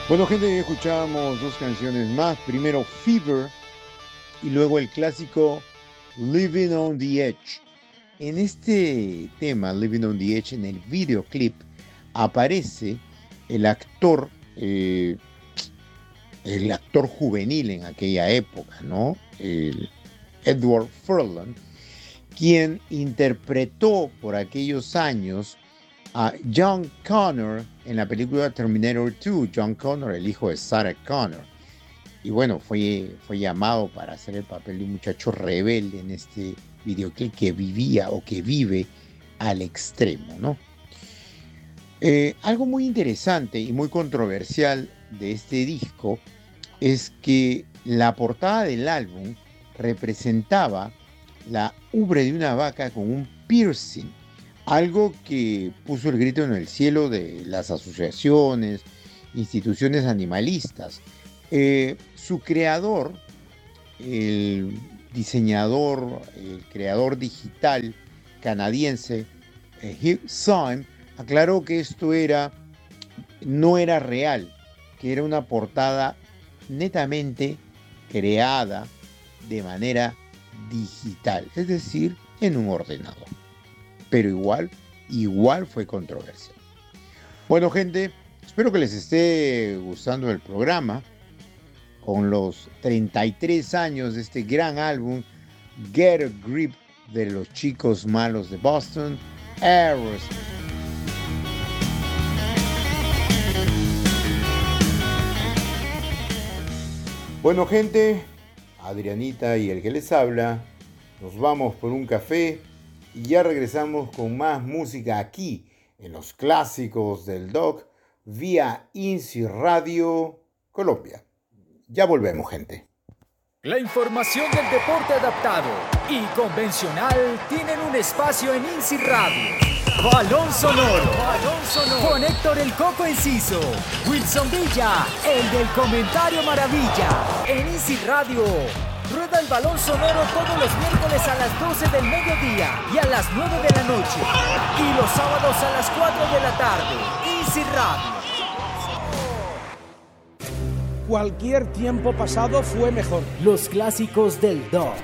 Bueno, gente, ya escuchábamos dos canciones más. Primero Fever y luego el clásico Living on the Edge. En este tema, Living on the Edge, en el videoclip, aparece el actor, eh, el actor juvenil en aquella época, ¿no? El Edward Furlong, quien interpretó por aquellos años a John Connor en la película Terminator 2, John Connor, el hijo de Sarah Connor. Y bueno, fue llamado para hacer el papel de un muchacho rebelde en este videoclip que vivía o que vive al extremo, ¿no? Algo muy interesante y muy controversial de este disco es que la portada del álbum representaba la ubre de una vaca con un piercing, algo que puso el grito en el cielo de las asociaciones, instituciones animalistas. Su creador, el diseñador, el creador digital canadiense, Hugh Syme, aclaró que no era real, que era una portada netamente creada de manera digital, es decir, en un ordenador. Pero igual fue controversial. Bueno, gente, espero que les esté gustando el programa con los 33 años de este gran álbum, Get a Grip, de los chicos malos de Boston, Aerosmith. Bueno, gente, Adrianita y el que les habla, nos vamos por un café y ya regresamos con más música aquí en los clásicos del Doc vía INSI Radio Colombia. Ya volvemos, gente. La información del deporte adaptado y convencional tienen un espacio en INSI Radio. Balón Sonoro. Con Héctor El Coco Enciso, Wilson Villa, el del comentario maravilla. En INSI Radio, rueda el balón sonoro todos los miércoles a las 12 del mediodía y a las 9 de la noche. Y los sábados a las 4 de la tarde. INSI Radio. Cualquier tiempo pasado fue mejor. Los clásicos del Doc.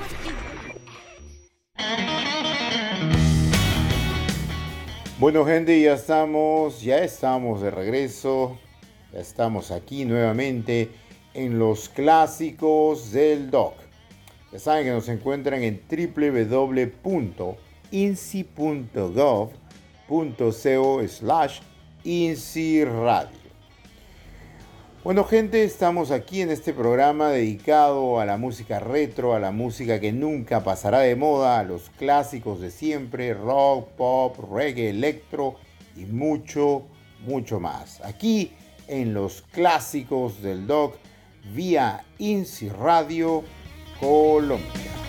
Bueno, gente, ya estamos de regreso. Ya estamos aquí nuevamente en los clásicos del Doc. Ya saben que nos encuentran en www.insi.gov.co/INSI-radio. Bueno, gente, estamos aquí en este programa dedicado a la música retro, a la música que nunca pasará de moda, a los clásicos de siempre, rock, pop, reggae, electro y mucho más. Aquí en los clásicos del Doc vía INSI Radio Colombia.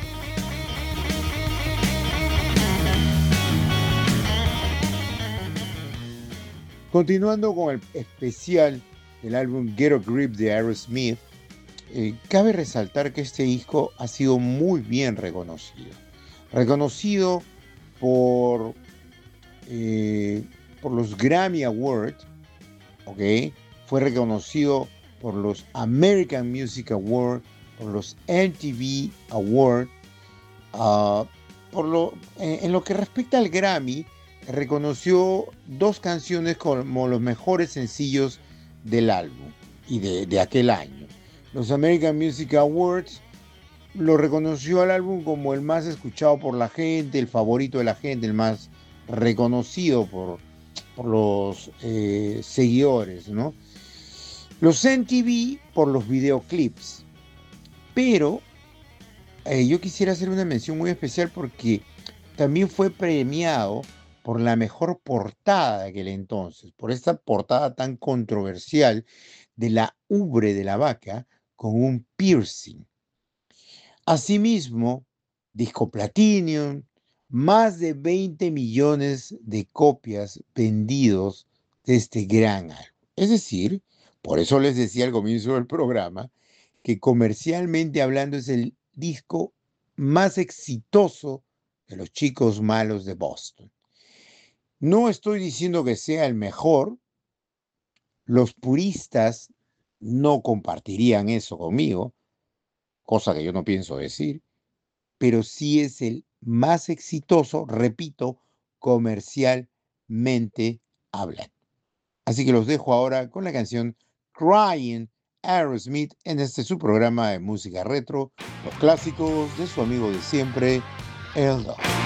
Continuando con el especial del álbum Get a Grip de Aerosmith, cabe resaltar que este disco ha sido muy bien reconocido. Reconocido por, por los Grammy Awards, ¿ok? Fue reconocido por los American Music Awards, por los MTV Awards. En lo que respecta al Grammy, reconoció dos canciones como los mejores sencillos del álbum y de aquel año. Los American Music Awards lo reconoció al álbum como el más escuchado por la gente, el favorito de la gente, el más reconocido por los seguidores, ¿no? Los MTV por los videoclips. Pero yo quisiera hacer una mención muy especial porque también fue premiado por la mejor portada de aquel entonces, por esta portada tan controversial de la ubre de la vaca con un piercing. Asimismo, disco Platinum, más de 20 millones de copias vendidos de este gran álbum. Es decir, por eso les decía al comienzo del programa, que comercialmente hablando es el disco más exitoso de los chicos malos de Boston. No estoy diciendo que sea el mejor. Los puristas no compartirían eso conmigo, cosa que yo no pienso decir, pero sí es el más exitoso, repito, comercialmente hablando. Así que los dejo ahora con la canción Crying Aerosmith en este su programa de música retro, los clásicos de su amigo de siempre, Eldo.